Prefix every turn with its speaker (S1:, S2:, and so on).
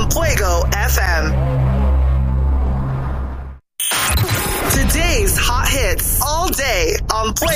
S1: on Fuego FM. Today's hot hits all day on Fuego.